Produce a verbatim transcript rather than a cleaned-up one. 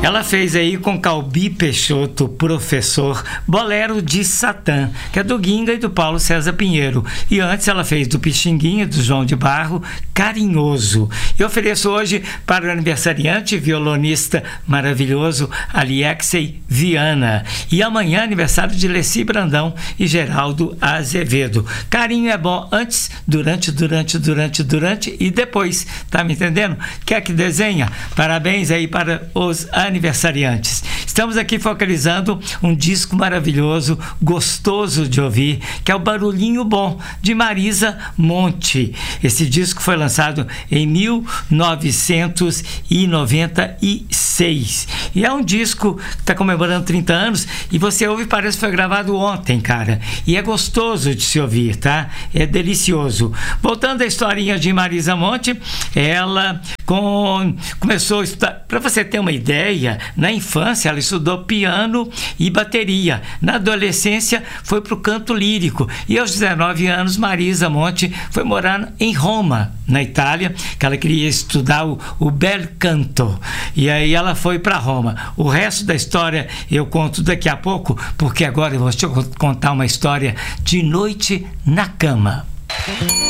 Ela fez aí com Calbi Peixoto, professor, Bolero de Satã, que é do Ginga e do Paulo César Pinheiro. E antes ela fez do Pixinguinha, do João de Barro, Carinhoso. E ofereço hoje para o aniversariante, violonista maravilhoso, Aliexei Viana. E amanhã, aniversário de Leci Brandão e Geraldo Azevedo. Carinho é bom antes, durante, durante, durante, durante e depois. Tá me entendendo? Quer que desenha? Parabéns aí para os aniversariantes. Estamos aqui focalizando um disco maravilhoso, gostoso de ouvir, que é o Barulhinho Bom, de Marisa Monte. Esse disco foi lançado em mil novecentos e noventa e seis. E é um disco que está comemorando trinta anos e você ouve e parece que foi gravado ontem, cara. E é gostoso de se ouvir, tá? É delicioso. Voltando à historinha de Marisa Monte, ela com, começou a estudar, para você ter uma ideia, na infância ela estudou piano e bateria. Na adolescência foi para o canto lírico. E aos dezenove anos, Marisa Monte foi morar em Roma, na Itália, que ela queria estudar o, o bel canto. E aí ela foi para Roma. O resto da história eu conto daqui a pouco, porque agora eu vou te contar uma história de noite na cama.